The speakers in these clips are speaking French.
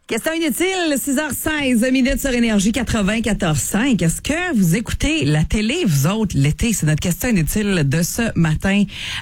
Question inutile, 6h16 minutes sur Énergie 94.5. Est-ce que vous écoutez la télé, vous autres, l'été? C'est notre question inutile de ce matin.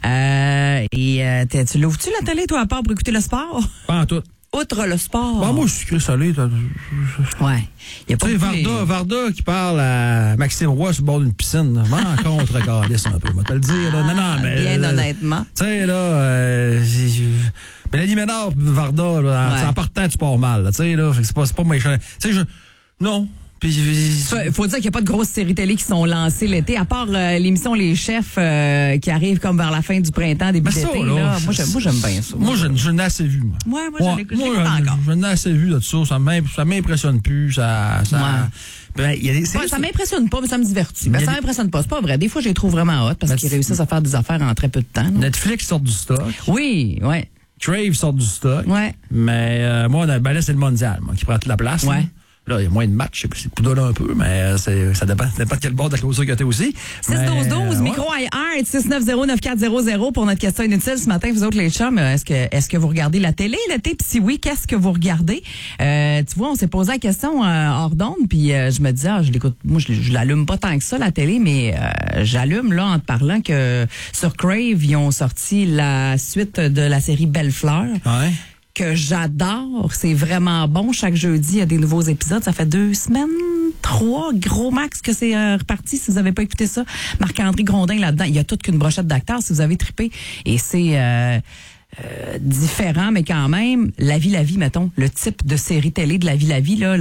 Tu l'ouvres-tu la télé, toi, à part pour écouter le sport? Pas en tout. Outre le sport. Bon, moi, je suis sucré salé. Ouais. Y a pas Tu sais, Varda qui parle à Maxime Roy sur le bord d'une piscine. Rencontre Calice un peu, moi, te le dire. Là. Non, mais. Bien honnêtement. Tu sais, là. Mélanie Ménard, Varda, là, en partant, tu pars mal. Tu sais, là. C'est pas méchant. Tu sais, non. Puis, faut dire qu'il n'y a pas de grosses séries télé qui sont lancées l'été, à part l'émission Les Chefs qui arrive comme vers la fin du printemps, début d'été. Moi, j'aime bien ça. Moi, je n'ai assez vu. Moi, je l'écoute encore. Je n'ai assez vu de ça. Ça m'impressionne plus. Ça m'impressionne pas, mais ça me divertit. Ça m'impressionne pas. C'est pas vrai. Des fois, je les trouve vraiment hot parce qu'ils réussissent à faire des affaires en très peu de temps. Netflix sort du stock. Oui, ouais. Crave sort du stock. Ouais. Mais moi, là, c'est le mondial qui prend toute la place. Ouais. Là, il y a moins de matchs, c'est plus donné un peu, mais ça dépend de quel bord de la clôture que tu es aussi. 6-12-12, micro IR, 690-9400 pour notre question inutile ce matin. Vous autres, les chums, est-ce que vous regardez la télé l'été? Puis si oui, qu'est-ce que vous regardez? Tu vois, on s'est posé la question hors d'onde, puis je me disais, je l'écoute, moi, je l'allume pas tant que ça, la télé, mais j'allume là en te parlant que sur Crave, ils ont sorti la suite de la série Belle Fleur. Ouais. Que j'adore. C'est vraiment bon. Chaque jeudi, il y a des nouveaux épisodes. Ça fait 2 semaines, 3, gros max que c'est reparti. Si vous n'avez pas écouté ça, Marc-André Grondin là-dedans. Il y a toute qu'une brochette d'acteurs si vous avez trippé. Et c'est différent, mais quand même, La vie, mettons, le type de série télé de La vie, là,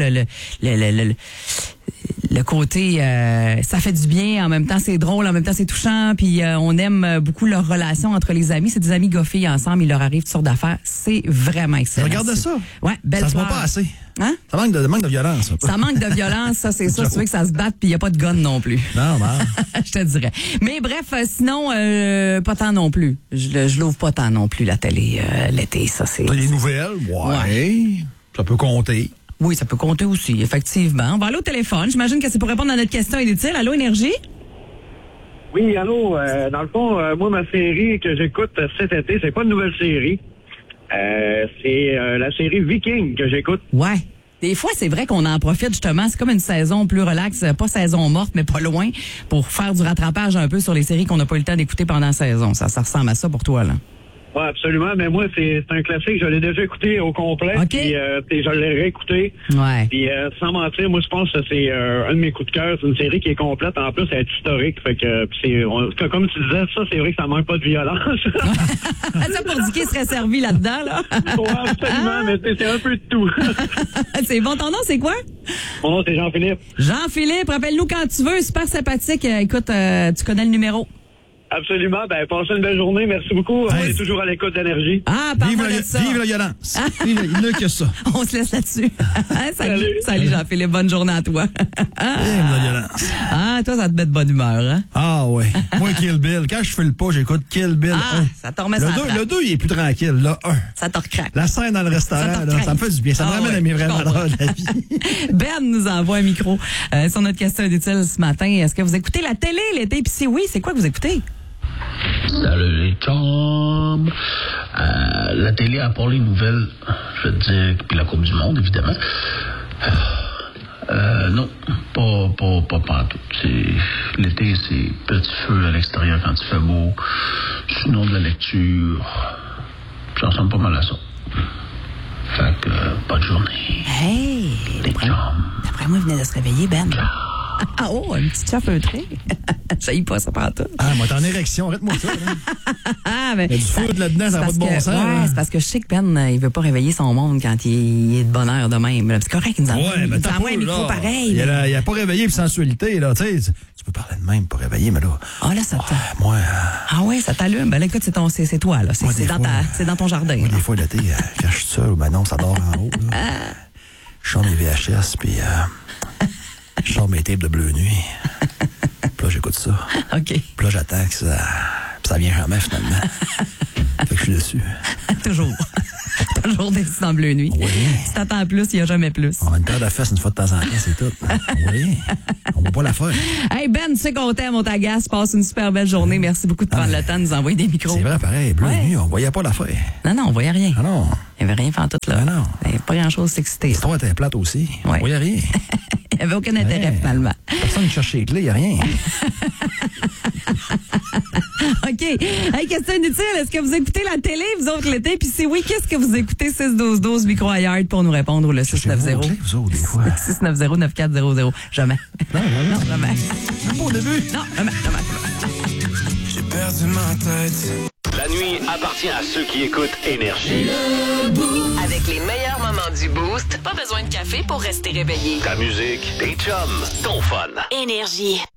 le côté ça fait du bien, en même temps c'est drôle, en même temps c'est touchant, puis on aime beaucoup leur relation entre les amis. C'est des amis gars-filles ensemble, il leur arrive toutes sortes d'affaires. C'est vraiment excellent. Regarde ça. Ouais, Belle ça Fleur. se voit pas assez. Hein? Ça manque de violence. Un peu. Ça manque de violence, ça c'est ça. Tu veux que ça se batte, puis il n'y a pas de gun non plus. Non. Je te dirais. Mais bref, sinon, pas tant non plus. Je l'ouvre pas tant non plus, la télé, l'été, ça c'est... Les nouvelles, ouais. Ça peut compter. Oui, ça peut compter aussi, effectivement. On va aller au téléphone. J'imagine que c'est pour répondre à notre question inutile. Allô, Énergie? Oui, allô. Dans le fond, moi, ma série que j'écoute cet été, c'est pas une nouvelle série. C'est la série Viking que j'écoute. Ouais. Des fois, c'est vrai qu'on en profite justement. C'est comme une saison plus relaxe, pas saison morte, mais pas loin, pour faire du rattrapage un peu sur les séries qu'on n'a pas eu le temps d'écouter pendant la saison. Ça ressemble à ça pour toi, là. Oui, absolument. Mais moi, c'est un classique. Je l'ai déjà écouté au complet. OK. Puis je l'ai réécouté. Ouais. Puis sans mentir, moi, je pense que c'est un de mes coups de cœur. C'est une série qui est complète. En plus, elle est historique. Fait que comme tu disais, ça, c'est vrai que ça manque pas de violence. Ça pour dire qu'il serait servi là-dedans, là. Ouais, absolument. Mais c'est un peu de tout. C'est bon. Ton nom, c'est quoi? Mon nom, c'est Jean-Philippe. Jean-Philippe, rappelle-nous quand tu veux. Super sympathique. Écoute, tu connais le numéro. Absolument. Ben, passez une belle journée. Merci beaucoup. On est toujours à l'écoute d'Énergie. Ah, parle-moi de ça. Vive la violence. Il n'y a que ça. On se laisse là-dessus. Salut Jean-Philippe. Bonne journée à toi. Vive la violence. Ah, toi, ça te met de bonne humeur, hein? Ah, ouais. Moi, Kill Bill. Quand je fais le pas, j'écoute Kill Bill 1. Ça te remet ça. Le 2, il est plus tranquille. Le 1. Ça te recraque. La scène dans le restaurant, ça me fait du bien. Ça me ramène à mes vrais valeurs de la vie. Ben nous envoie un micro sur notre question inutile ce matin. Est-ce que vous écoutez la télé l'été? Puis si oui, c'est quoi que vous écoutez? Salut les chums. La télé, à part les nouvelles, je veux dire, puis la Coupe du Monde, évidemment. Non, pas tout. L'été, c'est petit feu à l'extérieur quand il fait beau. Sinon, de la lecture. Ça ressemble pas mal à ça. Fait que, bonne journée. Hey! Les chums. D'après moi, il venait de se réveiller, Ben. Ah, oh, une petite chape feutrée. Ça y pas, ça part tout. Ah, moi, t'es en érection, arrête-moi ça. Mais il y a du feu là-dedans, ça n'a pas de bon sens. Ouais, c'est parce que je sais que Ben, il veut pas réveiller son monde quand il est de bonne heure de même. C'est correct, il nous envoie un micro pareil. Il a pas réveillé pour sensualité, là. Tu sais, tu peux parler de même pour réveiller, mais là. Ah, là, ça moi. Ah, ouais, ça t'allume. Ben là, écoute, c'est toi, là. C'est dans ton jardin. Moi, des fois, l'été, quand je suis seul, ben non, ça dort en haut, là. Je sors mes VHS, puis. Je sors mes tapes de Bleu Nuit. Puis là, j'écoute ça. OK. Puis là, j'attends que ça vient jamais, finalement. Fait que je suis dessus. Toujours. Toujours des petits en bleu nuit. Oui. Si t'attends plus, il n'y a jamais plus. On a une paire de fesses une fois de temps en temps, c'est tout. Oui. On va pas la faire. Hey Ben, tu sais qu'on t'aime, on t'agace. Passe une super belle journée. Merci beaucoup de prendre le temps de nous envoyer des micros. C'est vrai, pareil. Bleu nuit, on voyait pas l'affaire. Non, on voyait rien. Ah non. Il n'y avait rien fait en tout là. Ah non. Il n'y avait pas grand-chose s'exciter. L'histoire était plate aussi. Ouais. On voyait rien. Il n'y avait aucun intérêt finalement. Personne ne cherchait les clés, il n'y a rien. OK. Hey, question inutile. Est-ce que vous écoutez la télé, vous autres, l'été? Puis si oui, qu'est-ce que vous écoutez? 612-12, micro-yard pour nous répondre, le 690. Vous autres, des fois. 690-9400. Jamais. Non, Jamais. même pas au début. Non, jamais. J'ai perdu ma tête. La nuit appartient à ceux qui écoutent Énergie. Avec les meilleurs moments du Boost, pas besoin de café pour rester réveillé. Ta musique, tes chums, ton fun. Énergie.